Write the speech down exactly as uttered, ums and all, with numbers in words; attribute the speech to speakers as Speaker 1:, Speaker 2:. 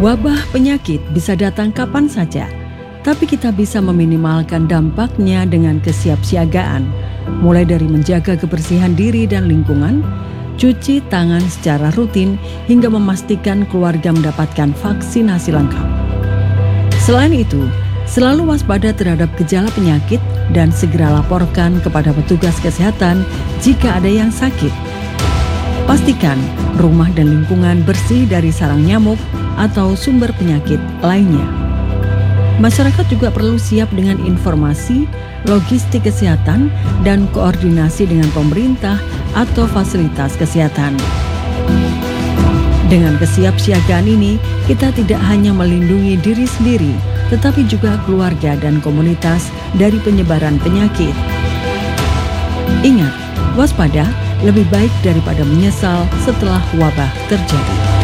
Speaker 1: Wabah penyakit bisa datang kapan saja, tapi kita bisa meminimalkan dampaknya dengan kesiapsiagaan, mulai dari menjaga kebersihan diri dan lingkungan, cuci tangan secara rutin, hingga memastikan keluarga mendapatkan vaksinasi lengkap. Selain itu, selalu waspada terhadap gejala penyakit dan segera laporkan kepada petugas kesehatan jika ada yang sakit. Pastikan rumah dan lingkungan bersih dari sarang nyamuk atau sumber penyakit lainnya. Masyarakat juga perlu siap dengan informasi, logistik kesehatan, dan koordinasi dengan pemerintah atau fasilitas kesehatan. Dengan kesiapsiagaan ini, kita tidak hanya melindungi diri sendiri, tetapi juga keluarga dan komunitas dari penyebaran penyakit. Ingat, waspada lebih baik daripada menyesal setelah wabah terjadi.